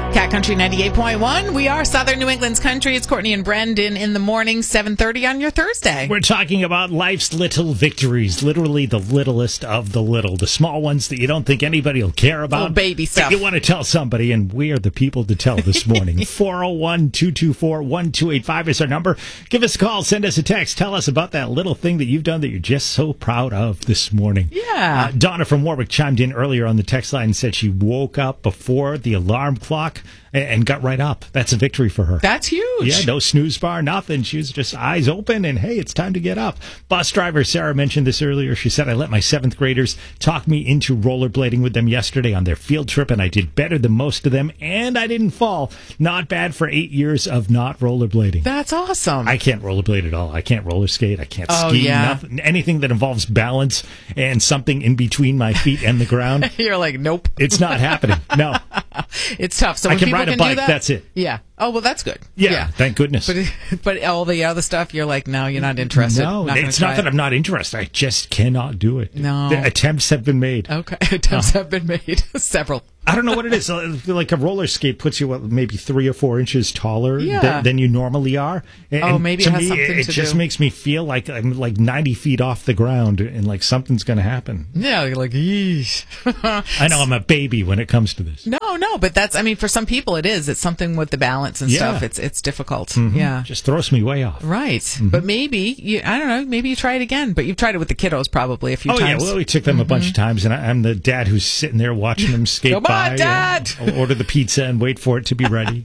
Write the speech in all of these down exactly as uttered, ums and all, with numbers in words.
Cat Country ninety-eight point one. We are Southern New England's country. It's Courtney and Brendan in the morning, seven thirty on your Thursday. We're talking about life's little victories, literally the littlest of the little, the small ones that you don't think anybody will care about. Little baby stuff. But you want to tell somebody, and we are the people to tell this morning. four oh one, two two four, one two eight five is our number. Give us a call, send us a text. Tell us about that little thing that you've done that you're just so proud of this morning. Yeah. Uh, Donna from Warwick chimed in earlier on the text line and said she woke up before the alarm clock and got right up. That's a victory for her. That's huge. Yeah, no snooze bar, nothing. She was just eyes open and, hey, it's time to get up. Bus driver Sarah mentioned this earlier. She said, I let my seventh graders talk me into rollerblading with them yesterday on their field trip, and I did better than most of them, and I didn't fall. Not bad for eight years of not rollerblading. That's awesome. I can't rollerblade at all. I can't roller skate. I can't Oh, ski. yeah. Nothing, anything that involves balance and something in between my feet and the ground. You're like, nope. It's not happening. No. It's tough. So I when can people ride a can bike. do that, That's it. Yeah. Oh, well, that's good. Yeah, Yeah. thank goodness. But but all the other stuff, you're like, no, you're not interested. No, not it's try not that it. I'm not interested. I just cannot do it. No. The attempts have been made. Okay. Attempts have been made. Several. I don't know what it is. Like a roller skate puts you what, maybe three or four inches taller Yeah. than, than you normally are. And, Oh, maybe to it has me, something it to just do. makes me feel like I'm like ninety feet off the ground and like something's going to happen. Yeah, you're like, yeesh. I know I'm a baby when it comes to this. No, no, but that's, I mean, for some people it is. It's something with the balance and Yeah. stuff. It's it's difficult. Mhm. Yeah. Just throws me way off. Right. Mm-hmm. But maybe, you, I don't know, maybe you try it again. But you've tried it with the kiddos probably a few Oh, times. yeah. Well, we took them a bunch of times, and I, I'm the dad who's sitting there watching them skate Come on, by. Dad! And I'll order the pizza and wait for it to be ready.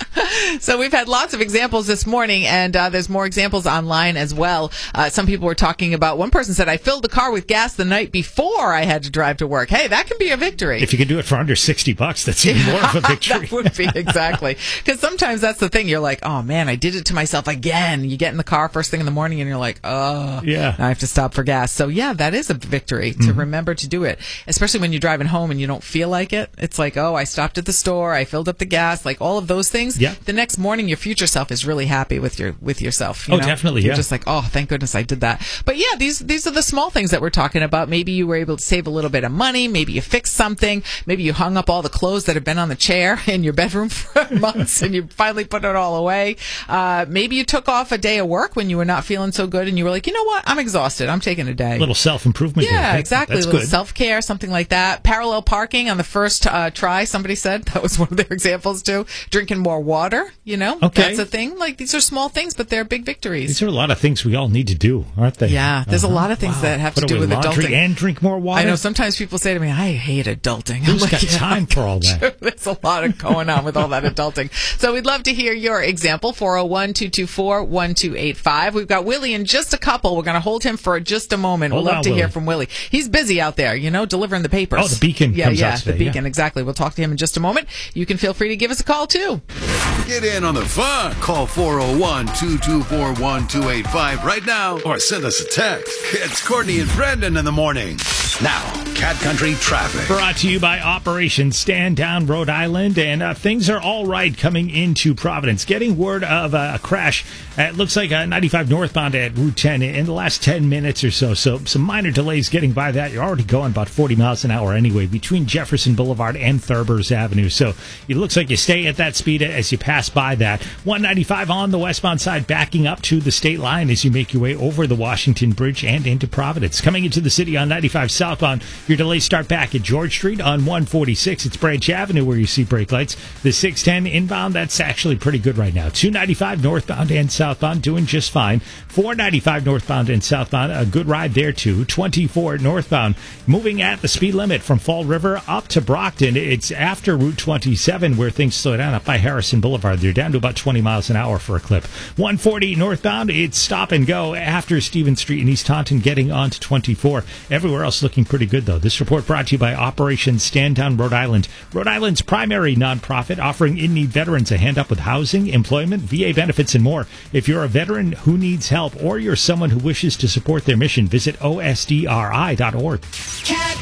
So we've had lots of examples this morning, and uh, there's more examples online as well. Uh, some people were talking about, one person said, I filled the car with gas the night before I had to drive to work. Hey, that can be a victory. If you can do it for under sixty bucks, that's even more of a victory. That would be, exactly. Because sometimes that's the thing. You're like, oh, man, I did it to myself again. You get in the car first thing in the morning, and you're like, oh, Yeah. I have to stop for gas. So, yeah, that is a victory to Mm-hmm. remember to do it, especially when you're driving home and you don't feel like it. It's like, oh, I stopped at the store. I filled up the gas, like all of those things. Yeah. The next morning, your future self is really happy with your with yourself. You Oh, know? definitely, You're yeah. just like, oh, thank goodness I did that. But yeah, these these are the small things that we're talking about. Maybe you were able to save a little bit of money. Maybe you fixed something. Maybe you hung up all the clothes that have been on the chair in your bedroom for months and you finally put it all away. Uh, maybe you took off a day of work when you were not feeling so good and you were like, you know what? I'm exhausted. I'm taking a day. A little self-improvement. Yeah, there. exactly. That's a little good. self-care, something like that. Parallel parking on the first uh, try, somebody said. That was one of their examples, too. Drinking more water, you know. Okay. That's a thing. Like, these are small things, but they're big victories. These are a lot of things we all need to do, aren't they? Yeah, there's a Uh-huh. lot of things Wow. that have Put to do away with laundry adulting. and drink more water. I know sometimes people say to me, I hate adulting. I'm Who's like, got yeah, time for all that? There's a lot of going on with all that adulting. So we'd love to hear your example, four oh one, two two four, one two eight five. We've got Willie in just a couple. We're going to hold him for just a moment. Hold we'd love on, to hear Willie. from Willie. He's busy out there, you know, delivering the papers. Oh, the Beacon Yeah, comes yeah, out today, the yeah. Beacon, exactly. We'll talk to him in just a moment. You can feel free to give us a call, too. Get in on the fun. Call four oh one, two two four, one two eight five right now or send us a text. It's Courtney and Brendan in the morning. Now, Cat Country Traffic. Brought to you by Operation Stand Down Rhode Island, and uh, things are all right coming into Providence. Getting word of uh, a crash. Uh, it looks like uh, ninety-five northbound at Route ten in the last ten minutes or so. So some minor delays getting by that. You're already going about forty miles an hour anyway between Jefferson Boulevard and Thurbers Avenue. So it looks like you stay at that speed as you pass by that. one ninety-five on the westbound side backing up to the state line as you make your way over the Washington Bridge and into Providence. Coming into the city on ninety-five southbound, your delays start back at George Street on one forty-six. It's Branch Avenue where you see brake lights. The six ten inbound, that's actually pretty good right now. two ninety-five northbound and southbound doing just fine. four ninety-five northbound and southbound, a good ride there too. twenty-four northbound, moving at the speed limit from Fall River up to Brockton. It's after Route twenty-seven where things slow down up by Harrison Boulevard. They're down to about twenty miles an hour for a clip. one forty northbound, it's stop and go after Stevens Street in East Taunton, getting on to twenty-four. Everywhere else looking pretty good, though. This report brought to you by Operation Stand Down Rhode Island. Rhode Island's primary nonprofit offering in-need veterans a hand up with housing, employment, V A benefits, and more. If you're a veteran who needs help or you're someone who wishes to support their mission, visit O S D R I dot org. Cat